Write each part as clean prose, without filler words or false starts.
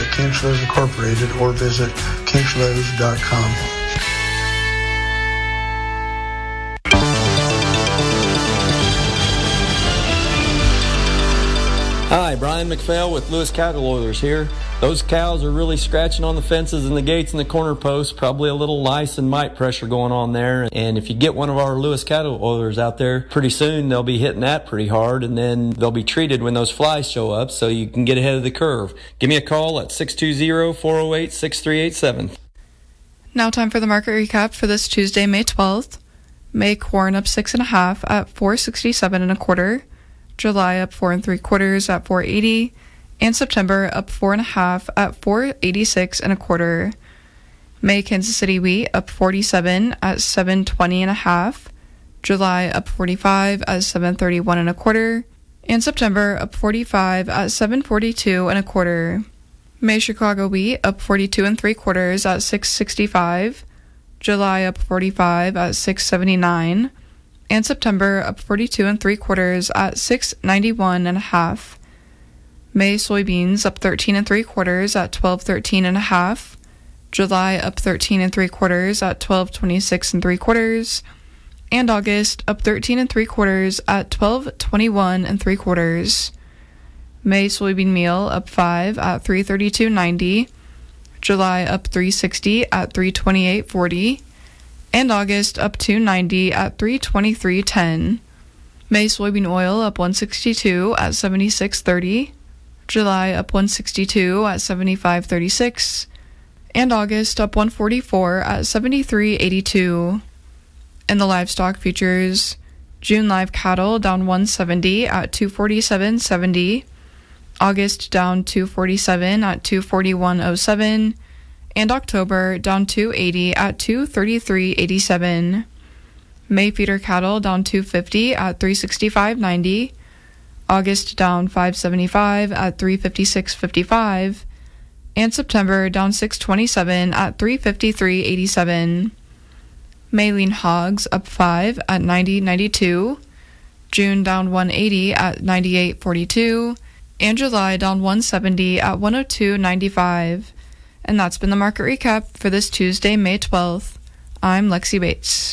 Kinchlows Incorporated or visit kinchlows.com. Hi, Brian McPhail with Lewis Cattle Oilers here. Those cows are really scratching on the fences and the gates and the corner posts, probably a little lice and mite pressure going on there. And if you get one of our Lewis Cattle Oilers out there, pretty soon they'll be hitting that pretty hard, and then they'll be treated when those flies show up so you can get ahead of the curve. Give me a call at 620-408-6387. Now time for the market recap for this Tuesday, May 12th. May corn up 6.5 at $4.67 1/4. July up 4 3/4 at $4.80, and September up 4.5 at $4.86 1/4. May Kansas City wheat up 47 at $7.20 1/2. July up 45 at $7.31 1/4, and September up 45 at $7.42 1/4. May Chicago wheat up 42 3/4 at $6.65. July up 45 at $6.79. And September up 42 3/4 at $6.91 1/2. May soybeans up 13 3/4 at $12.13 1/2. July up 13 3/4 at $12.26 3/4. And August up 13 3/4 at $12.21 3/4. May soybean meal up 5 at $3.32.90. July up $3.60 at $3.28.40. And August up $2.90 at $3.23.10. May soybean oil up $1.62 at $76.30. July up $1.62 at $75.36. And August up $1.44 at $73.82. In the livestock futures, June live cattle down $1.70 at $247.70. August down $247 at $241.07. And October down $2.80 at $233.87. May feeder cattle down $2.50 at $365.90. August down $5.75 at $356.55. And September down $6.27 at $353.87. May lean hogs up 5 at $90.92. June down $1.80 at $98.42. And July down $1.70 at $102.95. And that's been the market recap for this Tuesday, May 12th. I'm Lexi Bates.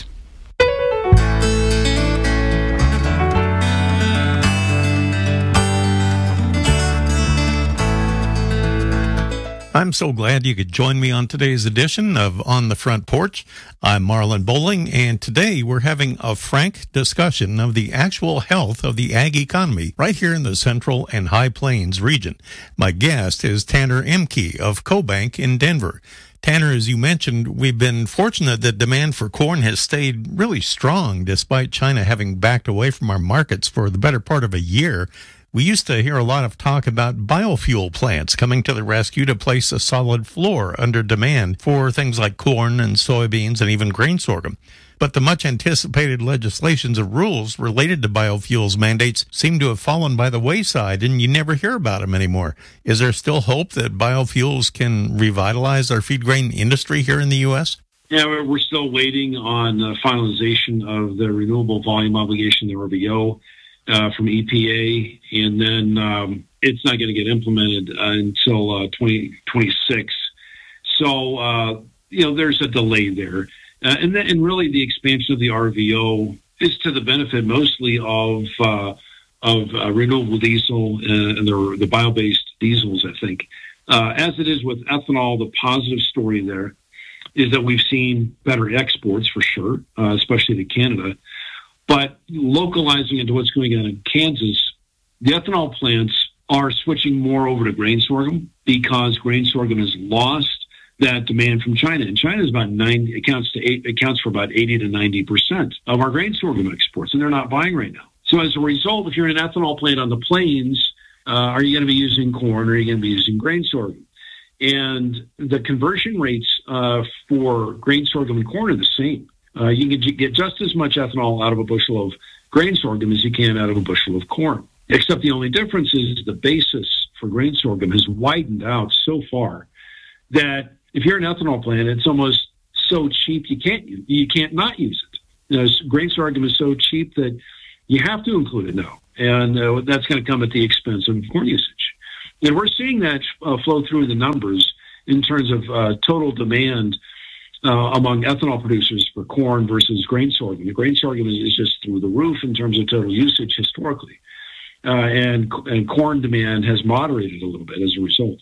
I'm so glad you could join me on today's edition of On the Front Porch. I'm Marlon Bowling, and today we're having a frank discussion of the actual health of the ag economy right here in the Central and High Plains region. My guest is Tanner Ehmke of CoBank in Denver. Tanner, as you mentioned, we've been fortunate that demand for corn has stayed really strong despite China having backed away from our markets for the better part of a year. We used to hear a lot of talk about biofuel plants coming to the rescue to place a solid floor under demand for things like corn and soybeans and even grain sorghum. But the much-anticipated legislations of rules related to biofuels mandates seem to have fallen by the wayside, and you never hear about them anymore. Is there still hope that biofuels can revitalize our feed grain industry here in the U.S.? Yeah, we're still waiting on finalization of the renewable volume obligation, the RVO. From EPA, and then it's not going to get implemented until 2026. So, there's a delay there. And really the expansion of the RVO is to the benefit mostly of renewable diesel and the bio-based diesels, I think. As it is with ethanol, the positive story there is that we've seen better exports for sure, especially to Canada. But localizing into what's going on in Kansas, the ethanol plants are switching more over to grain sorghum because grain sorghum has lost that demand from China. And China is accounts for about 80 to 90% of our grain sorghum exports, and they're not buying right now. So as a result, if you're an ethanol plant on the plains, are you going to be using corn or are you going to be using grain sorghum? And the conversion rates for grain sorghum and corn are the same. You can get just as much ethanol out of a bushel of grain sorghum as you can out of a bushel of corn, except the only difference is the basis for grain sorghum has widened out so far that if you're an ethanol plant, it's almost so cheap you can't not use it. Grain sorghum is so cheap that you have to include it now, and that's going to come at the expense of corn usage. And we're seeing that flow through the numbers in terms of total demand among ethanol producers for corn versus grain sorghum. The grain sorghum is just through the roof in terms of total usage historically. And corn demand has moderated a little bit as a result.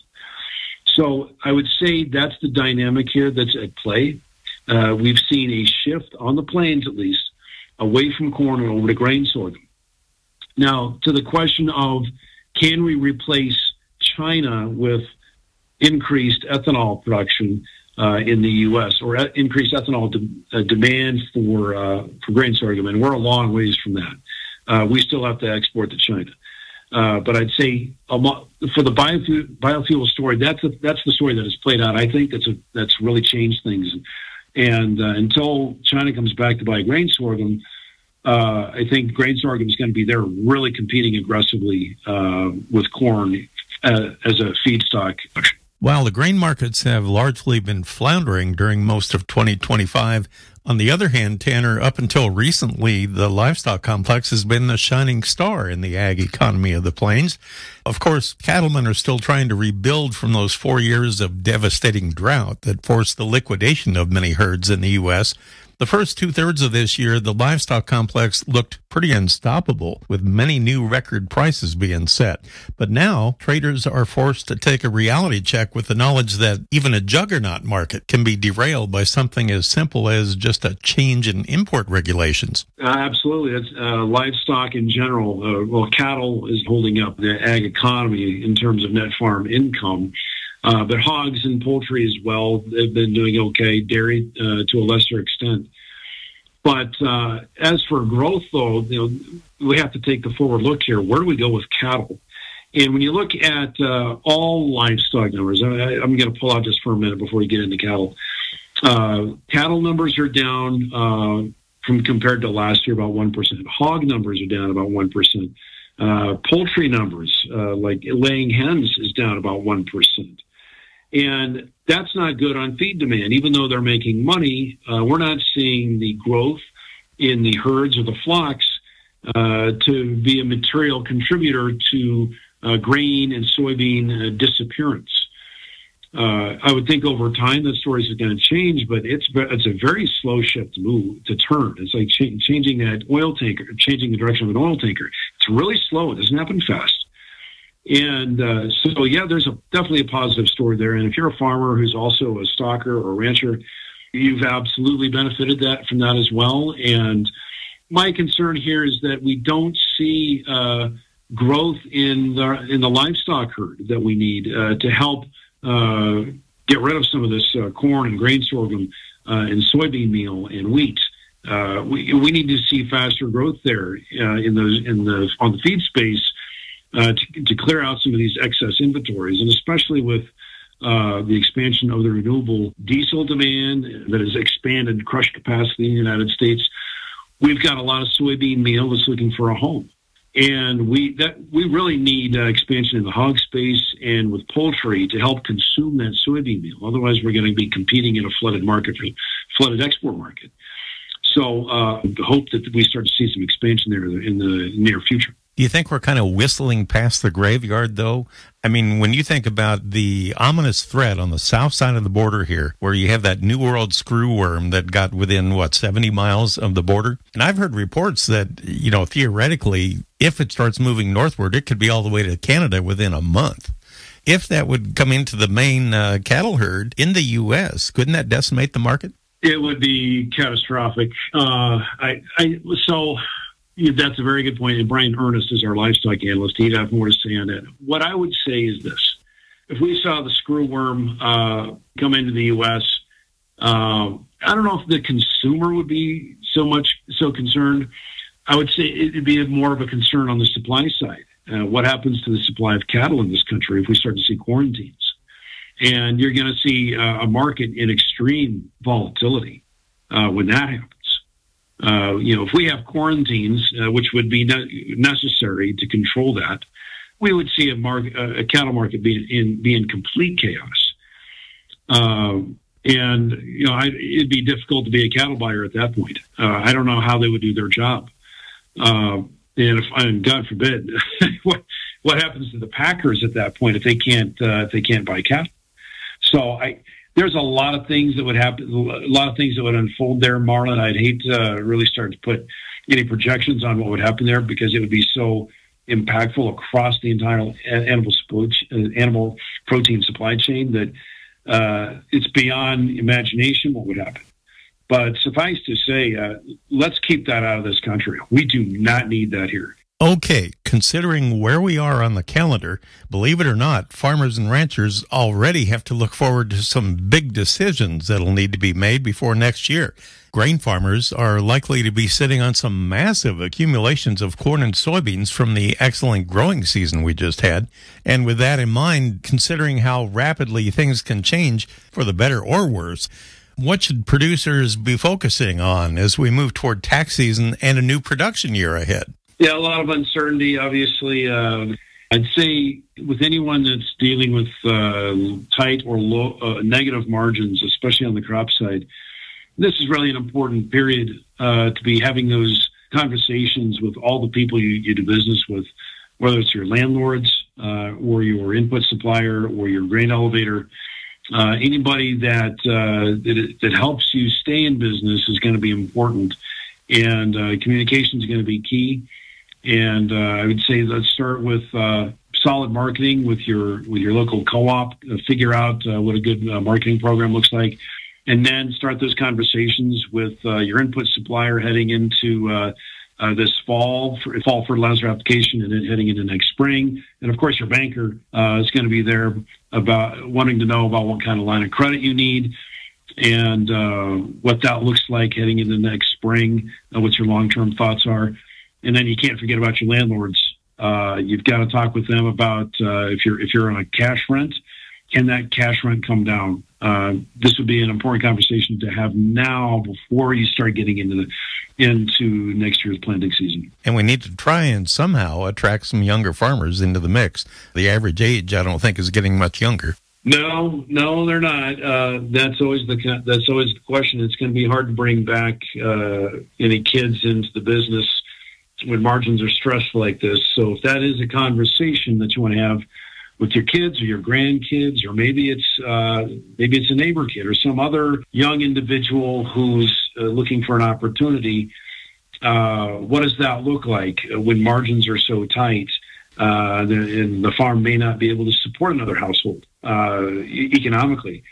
So I would say that's the dynamic here that's at play. We've seen a shift on the plains, at least, away from corn and over to grain sorghum. Now, to the question of can we replace China with increased ethanol production in the U.S. or increased ethanol demand for grain sorghum, and we're a long ways from that. We still have to export to China. But I'd say for the biofuel story, that's the story that has played out. I think that's really changed things. And until China comes back to buy grain sorghum, I think grain sorghum is going to be there really competing aggressively with corn as a feedstock. While the grain markets have largely been floundering during most of 2025, on the other hand, Tanner, up until recently, the livestock complex has been the shining star in the ag economy of the plains. Of course, cattlemen are still trying to rebuild from those 4 years of devastating drought that forced the liquidation of many herds in the U.S. The first 2/3 of this year, the livestock complex looked pretty unstoppable, with many new record prices being set. But now, traders are forced to take a reality check with the knowledge that even a juggernaut market can be derailed by something as simple as just a change in import regulations. Absolutely. That's livestock in general. Well, cattle is holding up the ag economy in terms of net farm income. But hogs and poultry as well, they've been doing okay, dairy to a lesser extent. But as for growth, though, we have to take the forward look here. Where do we go with cattle? And when you look at all livestock numbers, I'm going to pull out just for a minute before we get into cattle. Cattle numbers are down from compared to last year about 1%. Hog numbers are down about 1%. Poultry numbers, like laying hens, is down about 1%. And that's not good on feed demand. Even though they're making money, we're not seeing the growth in the herds or the flocks to be a material contributor to grain and soybean disappearance. I would think over time that story is going to change, but it's a very slow shift to turn. It's like changing that oil tanker, changing the direction of an oil tanker. It's really slow. It doesn't happen fast. And so, yeah, there's definitely a positive story there. And if you're a farmer who's also a stalker or rancher, you've absolutely benefited from that as well. And my concern here is that we don't see growth in the livestock herd that we need to help get rid of some of this corn and grain sorghum and soybean meal and wheat. We need to see faster growth there on the feed space. To clear out some of these excess inventories, and especially with the expansion of the renewable diesel demand that has expanded crush capacity in the United States, we've got a lot of soybean meal that's looking for a home. And we really need expansion in the hog space and with poultry to help consume that soybean meal. Otherwise, we're going to be competing in a flooded export market. So hope that we start to see some expansion there in the near future. Do you think we're kind of whistling past the graveyard, though? I mean, when you think about the ominous threat on the south side of the border here, where you have that New World screwworm that got within, 70 miles of the border? And I've heard reports that, theoretically, if it starts moving northward, it could be all the way to Canada within a month. If that would come into the main cattle herd in the U.S., couldn't that decimate the market? It would be catastrophic. That's a very good point. And Brian Ernest is our livestock analyst. He'd have more to say on that. What I would say is this. If we saw the screwworm come into the U.S., I don't know if the consumer would be so concerned. I would say it'd be more of a concern on the supply side. What happens to the supply of cattle in this country if we start to see quarantines? And you're going to see a market in extreme volatility when that happens. If we have quarantines, which would be necessary to control that, we would see a cattle market be in complete chaos. It'd be difficult to be a cattle buyer at that point. I don't know how they would do their job. And God forbid, what happens to the packers at that point if they can't buy cattle? So there's a lot of things that would happen, a lot of things that would unfold there, Marlon. I'd hate to really start to put any projections on what would happen there because it would be so impactful across the entire animal protein supply chain that it's beyond imagination what would happen. But suffice to say, let's keep that out of this country. We do not need that here. Okay, considering where we are on the calendar, believe it or not, farmers and ranchers already have to look forward to some big decisions that'll need to be made before next year. Grain farmers are likely to be sitting on some massive accumulations of corn and soybeans from the excellent growing season we just had. And with that in mind, considering how rapidly things can change for the better or worse, what should producers be focusing on as we move toward tax season and a new production year ahead? Yeah, a lot of uncertainty, obviously. I'd say with anyone that's dealing with tight or low, negative margins, especially on the crop side, this is really an important period to be having those conversations with all the people you do business with, whether it's your landlords or your input supplier or your grain elevator. Anybody that helps you stay in business is going to be important, and communication is going to be key. And I would say let's start with solid marketing with your local co-op. Figure out what a good marketing program looks like, and then start those conversations with your input supplier heading into this fall fertilizer application, and then heading into next spring. And of course, your banker is going to be there about wanting to know about what kind of line of credit you need and what that looks like heading into next spring. What your long-term thoughts are. And then you can't forget about your landlords. You've got to talk with them about if you're on a cash rent, can that cash rent come down? This would be an important conversation to have now before you start getting into next year's planting season. And we need to try and somehow attract some younger farmers into the mix. The average age, I don't think, is getting much younger. No, they're not. That's always the question. It's going to be hard to bring back any kids into the business when margins are stressed like this. So if that is a conversation that you want to have with your kids or your grandkids, or maybe it's a neighbor kid or some other young individual who's looking for an opportunity, what does that look like when margins are so tight and the farm may not be able to support another household economically?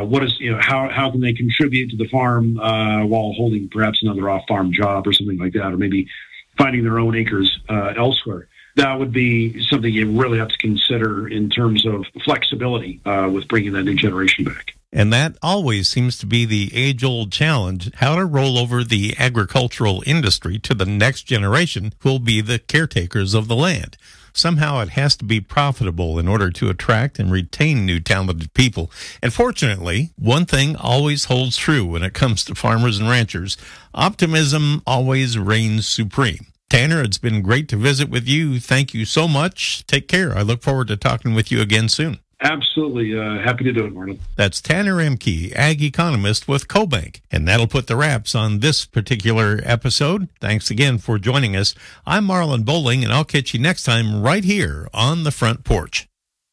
How can they contribute to the farm while holding perhaps another off-farm job or something like that, or maybe finding their own acres elsewhere? That would be something you really have to consider in terms of flexibility with bringing that new generation back. And that always seems to be the age-old challenge, how to roll over the agricultural industry to the next generation who will be the caretakers of the land. Somehow it has to be profitable in order to attract and retain new talented people. And fortunately, one thing always holds true when it comes to farmers and ranchers. Optimism always reigns supreme. Tanner, it's been great to visit with you. Thank you so much. Take care. I look forward to talking with you again soon. Absolutely. Happy to do it, Marlon. That's Tanner Emke, ag economist with CoBank. And that'll put the wraps on this particular episode. Thanks again for joining us. I'm Marlon Bowling, and I'll catch you next time right here on The Front Porch.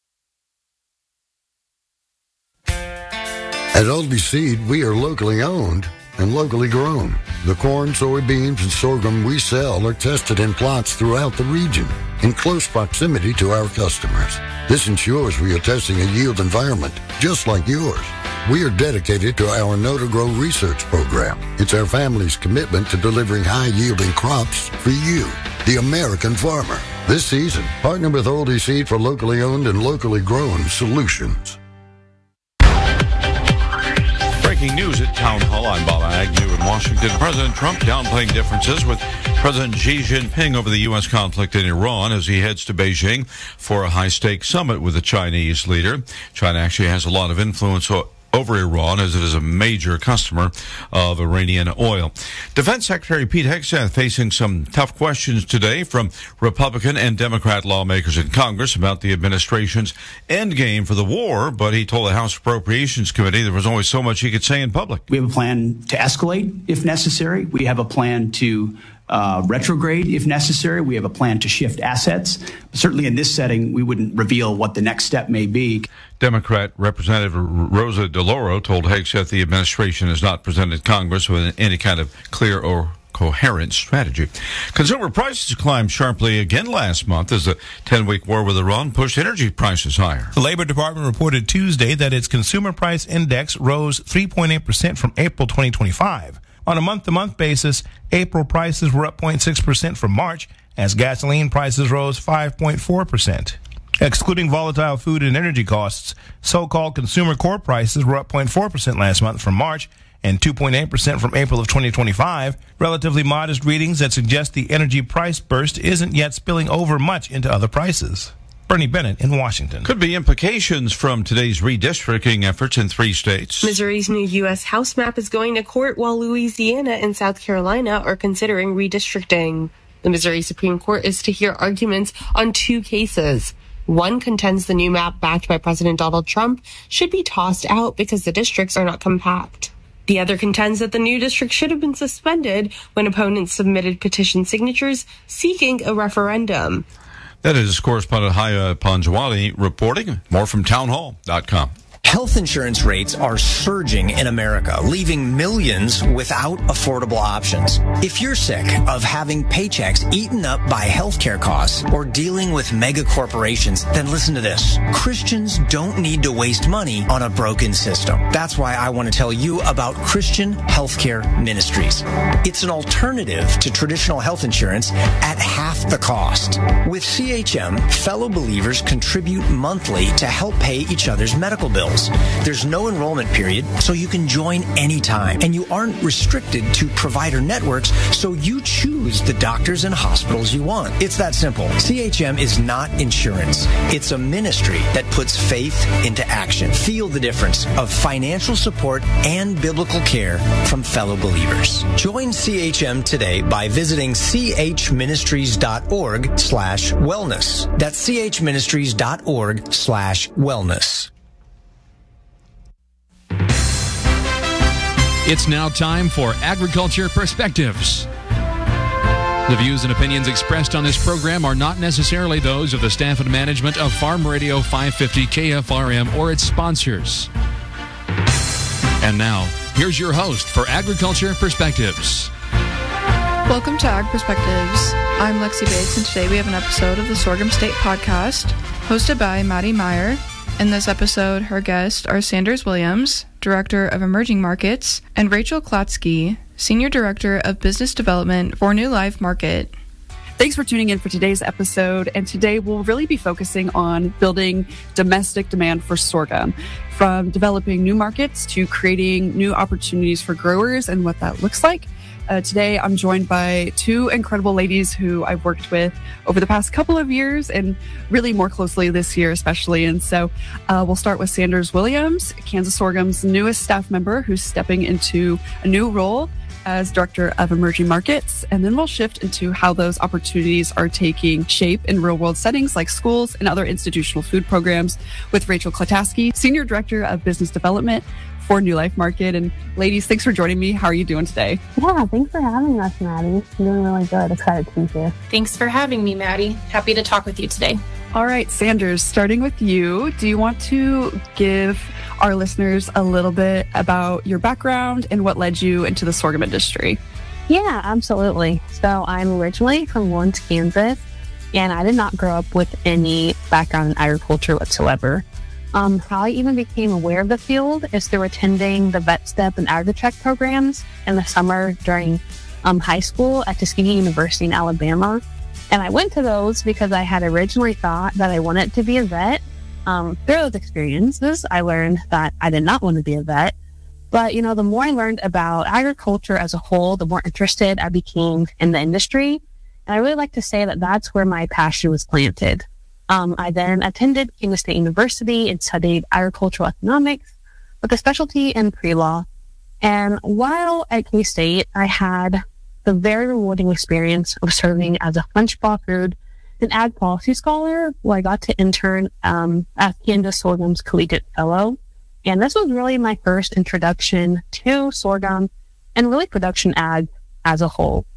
At Aldby Seed, we are locally owned and locally grown. The corn, soybeans, and sorghum we sell are tested in plots throughout the region in close proximity to our customers. This ensures we are testing a yield environment just like yours. We are dedicated to our Know to Grow research program. It's our family's commitment to delivering high-yielding crops for you, the American farmer. This season, partner with Aldby Seed for locally owned and locally grown solutions. Breaking news at Town Hall. I'm Bob Agnew in Washington. President Trump downplaying differences with President Xi Jinping over the U.S. conflict in Iran as he heads to Beijing for a high-stakes summit with the Chinese leader. China actually has a lot of influence over Iran, as it is a major customer of Iranian oil. Defense Secretary Pete Hegseth facing some tough questions today from Republican and Democrat lawmakers in Congress about the administration's endgame for the war, but he told the House Appropriations Committee there was only so much he could say in public. We have a plan to escalate if necessary. We have a plan to retrograde if necessary. We have a plan to shift assets. Certainly in this setting, we wouldn't reveal what the next step may be. Democrat Representative Rosa DeLauro told Hegseth the administration has not presented Congress with any kind of clear or coherent strategy. Consumer prices climbed sharply again last month as the 10-week war with Iran pushed energy prices higher. The Labor Department reported Tuesday that its consumer price index rose 3.8% from April 2025. On a month-to-month basis, April prices were up 0.6% from March, as gasoline prices rose 5.4%. Excluding volatile food and energy costs, so-called consumer core prices were up 0.4% last month from March and 2.8% from April of 2025, relatively modest readings that suggest the energy price burst isn't yet spilling over much into other prices. Bernie Bennett in Washington. Could be implications from today's redistricting efforts in 3 states. Missouri's new U.S. House map is going to court while Louisiana and South Carolina are considering redistricting. The Missouri Supreme Court is to hear arguments on 2 cases. One contends the new map backed by President Donald Trump should be tossed out because the districts are not compact. The other contends that the new district should have been suspended when opponents submitted petition signatures seeking a referendum. That is correspondent Haya Panjwani reporting. More from townhall.com. Health insurance rates are surging in America, leaving millions without affordable options. If you're sick of having paychecks eaten up by healthcare costs or dealing with mega corporations, then listen to this. Christians don't need to waste money on a broken system. That's why I want to tell you about Christian Healthcare Ministries. It's an alternative to traditional health insurance at half the cost. With CHM, fellow believers contribute monthly to help pay each other's medical bills. There's no enrollment period, so you can join anytime. And you aren't restricted to provider networks, so you choose the doctors and hospitals you want. It's that simple. CHM is not insurance. It's a ministry that puts faith into action. Feel the difference of financial support and biblical care from fellow believers. Join CHM today by visiting chministries.org/wellness. That's chministries.org/wellness. It's now time for Agriculture Perspectives. The views and opinions expressed on this program are not necessarily those of the staff and management of Farm Radio 550 KFRM or its sponsors. And now, here's your host for Agriculture Perspectives. Welcome to Ag Perspectives. I'm Lexi Bates, and today we have an episode of the Sorghum State Podcast, hosted by Maddie Meyer. In this episode, her guests are Sanders Williams, Director of Emerging Markets, and Rachel Klatsky, Senior Director of Business Development for New Life Market. Thanks for tuning in for today's episode, and today we'll really be focusing on building domestic demand for sorghum, from developing new markets to creating new opportunities for growers and what that looks like. Today, I'm joined by 2 incredible ladies who I've worked with over the past couple of years and really more closely this year, especially. And so we'll start with Sanders Williams, Kansas Sorghum's newest staff member who's stepping into a new role as Director of Emerging Markets. And then we'll shift into how those opportunities are taking shape in real-world settings like schools and other institutional food programs with Rachel Klatsky, Senior Director of Business Development for New Life Market. And ladies, thanks for joining me. How are you doing today? Yeah, thanks for having us, Maddie. I'm doing really good. Excited to be here. Thanks for having me, Maddie. Happy to talk with you today. All right, Sanders, starting with you, do you want to give our listeners a little bit about your background and what led you into the sorghum industry? Yeah, absolutely. So I'm originally from Lawrence, Kansas, and I did not grow up with any background in agriculture whatsoever. How I even became aware of the field is through attending the Vet Step and Agri-Tech programs in the summer during high school at Tuskegee University in Alabama. And I went to those because I had originally thought that I wanted to be a vet. Through those experiences, I learned that I did not want to be a vet. But, you know, the more I learned about agriculture as a whole, the more interested I became in the industry. And I really like to say that that's where my passion was planted. I then attended Kansas State University and studied agricultural economics with a specialty in pre-law. And while at K-State, I had the very rewarding experience of serving as a Funchbaugh Food and Ag Policy Scholar, where I got to intern as Kansas Sorghum's Collegiate Fellow. And this was really my first introduction to sorghum and really production ag as a whole.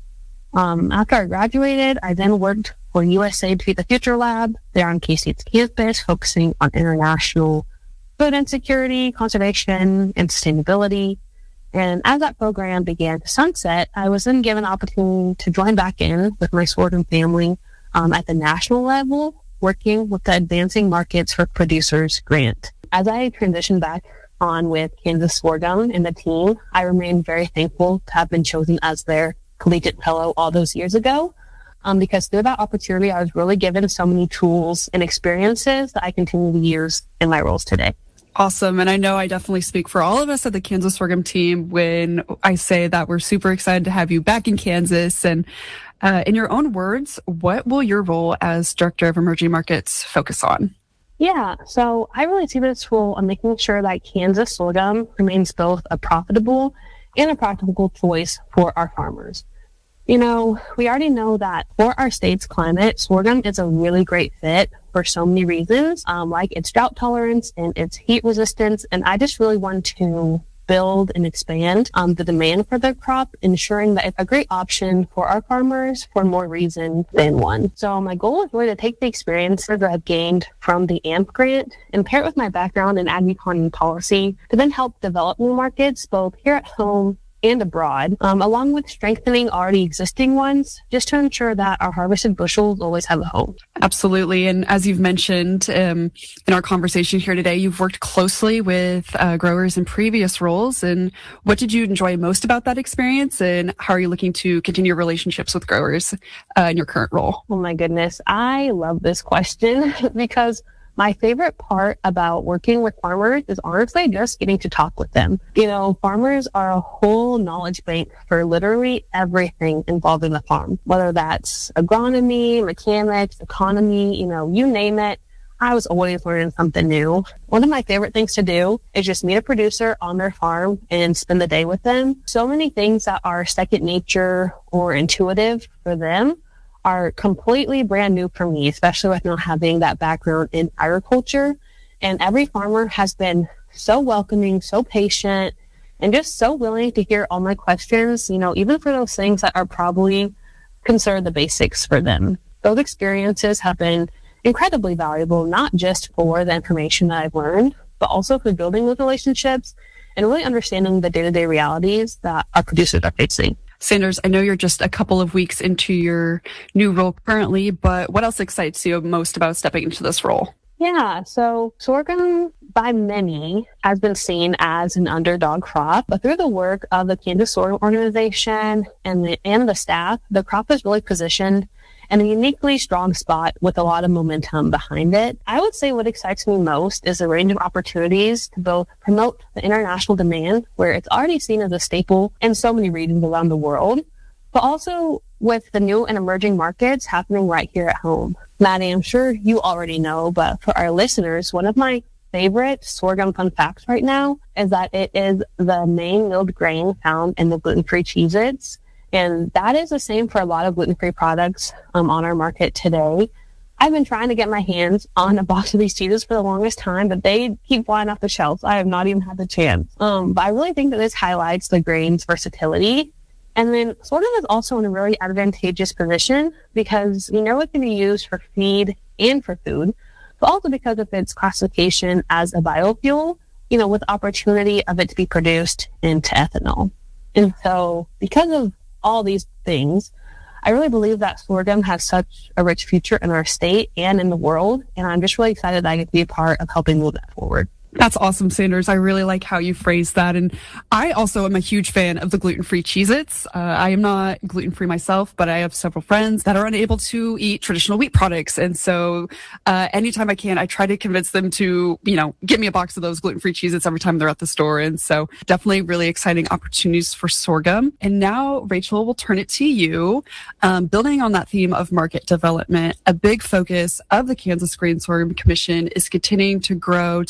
After I graduated, I then worked for USAID Feed the Future Lab there on K-State's campus, focusing on international food insecurity, conservation, and sustainability. And as that program began to sunset, I was then given an opportunity to join back in with my sorghum family at the national level, working with the Advancing Markets for Producers grant. As I transitioned back on with Kansas Sorghum and the team, I remain very thankful to have been chosen as their collegiate fellow all those years ago, because through that opportunity, I was really given so many tools and experiences that I continue to use in my roles today. Awesome. And I know I definitely speak for all of us at the Kansas Sorghum team when I say that we're super excited to have you back in Kansas. And in your own words, what will your role as Director of Emerging Markets focus on? Yeah, so I really see this role on making sure that Kansas sorghum remains both a profitable and a practical choice for our farmers. You know, we already know that for our state's climate, sorghum is a really great fit for so many reasons, like its drought tolerance and its heat resistance. And I just really want to build and expand the demand for the crop, ensuring that it's a great option for our farmers for more reasons than one. So my goal is really to take the experiences that I've gained from the AMP grant and pair it with my background in agri-economy policy to then help develop new markets both here at home and abroad, along with strengthening already existing ones, just to ensure that our harvested bushels always have a home. Absolutely. And as you've mentioned in our conversation here today, you've worked closely with growers in previous roles. And what did you enjoy most about that experience? And how are you looking to continue relationships with growers in your current role? Oh my goodness. I love this question because my favorite part about working with farmers is honestly just getting to talk with them. You know, farmers are a whole knowledge bank for literally everything involved in the farm, whether that's agronomy, mechanics, economy, you know, you name it. I was always learning something new. One of my favorite things to do is just meet a producer on their farm and spend the day with them. So many things that are second nature or intuitive for them are completely brand new for me, especially with not having that background in agriculture. And every farmer has been so welcoming, so patient, and just so willing to hear all my questions, you know, even for those things that are probably considered the basics for them. Those experiences have been incredibly valuable, not just for the information that I've learned, but also for building those relationships and really understanding the day-to-day realities that our producers are facing. Sanders, I know you're just a couple of weeks into your new role currently, but what else excites you most about stepping into this role? Yeah, so sorghum by many has been seen as an underdog crop, but through the work of the Kansas Sorghum Organization and the staff, the crop is really positioned in a uniquely strong spot with a lot of momentum behind it. I would say what excites me most is the range of opportunities to both promote the international demand, where it's already seen as a staple in so many regions around the world, but also with the new and emerging markets happening right here at home. Maddie, I'm sure you already know, but for our listeners, one of my favorite sorghum fun facts right now is that it is the main milled grain found in the gluten-free Cheez-Its. And that is the same for a lot of gluten-free products on our market today. I've been trying to get my hands on a box of these Cheez-Its for the longest time, but they keep flying off the shelves. I have not even had the chance. But I really think that this highlights the grain's versatility. And then sorghum is also in a really advantageous position because we know it can be used for feed and for food, but also because of its classification as a biofuel, you know, with opportunity of it to be produced into ethanol. And so because of all these things, I really believe that sorghum has such a rich future in our state and in the world. And I'm just really excited that I get to be a part of helping move that forward. That's awesome, Sanders. I really like how you phrased that. And I also am a huge fan of the gluten-free Cheez-Its. I am not gluten-free myself, but I have several friends that are unable to eat traditional wheat products. And so anytime I can, I try to convince them to, you know, get me a box of those gluten-free Cheez-Its every time they're at the store. And so definitely really exciting opportunities for sorghum. And now, Rachel, we'll turn it to you. Building on that theme of market development, a big focus of the Kansas Grain Sorghum Commission is continuing to grow demand for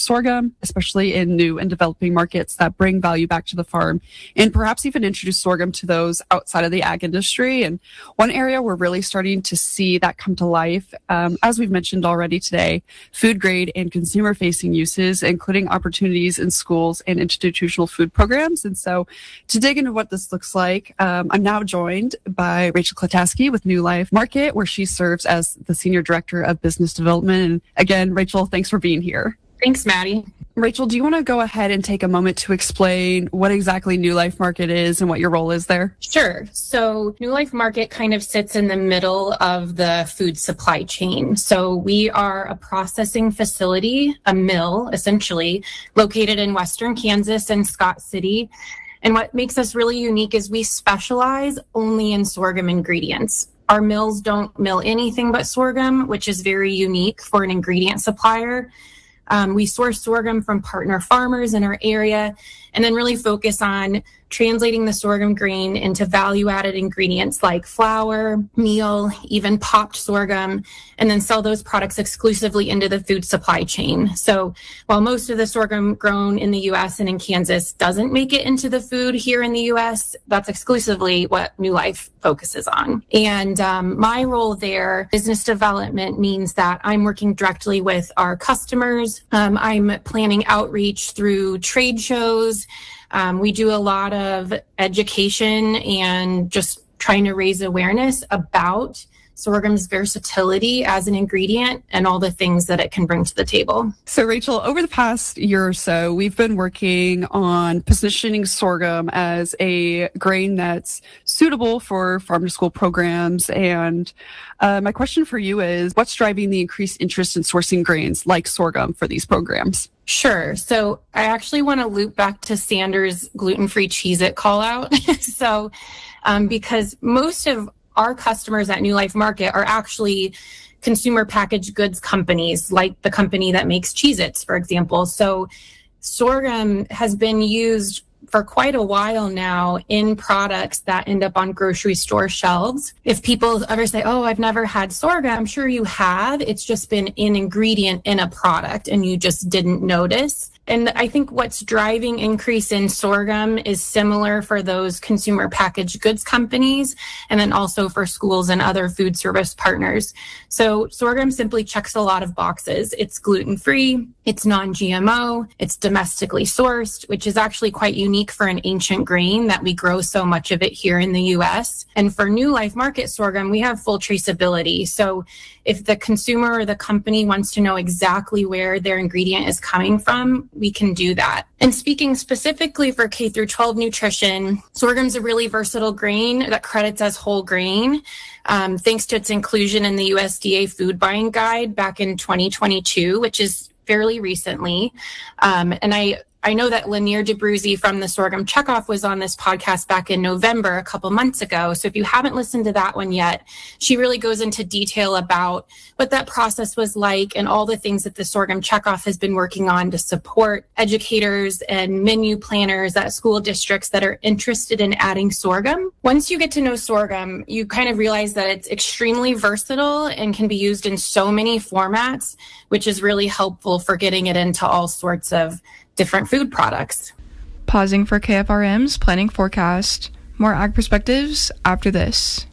sorghum, especially in new and developing markets that bring value back to the farm, and perhaps even introduce sorghum to those outside of the ag industry. And one area we're really starting to see that come to life, as we've mentioned already today, food grade and consumer facing uses, including opportunities in schools and institutional food programs. And so to dig into what this looks like, I'm now joined by Rachel Klataske with New Life Market, where she serves as the Senior Director of Business Development. And again, Rachel, thanks for being here. Thanks, Maddie. Rachel, do you want to go ahead and take a moment to explain what exactly New Life Market is and what your role is there? Sure. So New Life Market kind of sits in the middle of the food supply chain. So we are a processing facility, a mill, essentially, located in Western Kansas and Scott City. And what makes us really unique is we specialize only in sorghum ingredients. Our mills don't mill anything but sorghum, which is very unique for an ingredient supplier. We source sorghum from partner farmers in our area and then really focus on translating the sorghum grain into value-added ingredients like flour, meal, even popped sorghum, and then sell those products exclusively into the food supply chain. So while most of the sorghum grown in the U.S. and in Kansas doesn't make it into the food here in the U.S., that's exclusively what New Life focuses on. And my role there, business development, means that I'm working directly with our customers. I'm planning outreach through trade shows. We do a lot of education and just trying to raise awareness about sorghum's versatility as an ingredient and all the things that it can bring to the table. So, Rachel, over the past year or so, we've been working on positioning sorghum as a grain that's suitable for farm to school programs. And my question for you is, what's driving the increased interest in sourcing grains like sorghum for these programs? Sure. So I actually want to loop back to Sanders' gluten-free Cheez-It call out. So because most of our customers at New Life Market are actually consumer packaged goods companies, like the company that makes Cheez-Its, for example. So sorghum has been used for quite a while now in products that end up on grocery store shelves. If people ever say, oh, I've never had sorghum, I'm sure you have. It's just been an ingredient in a product and you just didn't notice. And I think what's driving increase in sorghum is similar for those consumer packaged goods companies and then also for schools and other food service partners. So sorghum simply checks a lot of boxes. It's gluten-free, it's non-GMO, it's domestically sourced, which is actually quite unique for an ancient grain that we grow so much of it here in the U.S. And for New Life Market sorghum, we have full traceability. So if the consumer or the company wants to know exactly where their ingredient is coming from, we can do that. And speaking specifically for K through 12 nutrition, sorghum's a really versatile grain that credits as whole grain, thanks to its inclusion in the USDA food buying guide back in 2022, which is fairly recently. And I know that Lanier DeBruzzi from the Sorghum Checkoff was on this podcast back in November, a couple months ago. So if you haven't listened to that one yet, she really goes into detail about what that process was like and all the things that the Sorghum Checkoff has been working on to support educators and menu planners at school districts that are interested in adding sorghum. Once you get to know sorghum, you kind of realize that it's extremely versatile and can be used in so many formats, which is really helpful for getting it into all sorts of different food products. Pausing for KFRM's planning forecast. More ag perspectives after this.